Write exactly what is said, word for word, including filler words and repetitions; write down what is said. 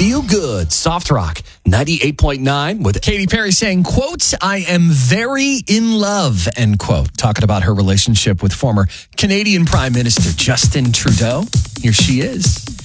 Feel Good, Soft Rock, ninety-eight point nine with Katy Perry saying, quote, I am very in love, end quote. Talking about her relationship with former Canadian Prime Minister Justin Trudeau. Here she is.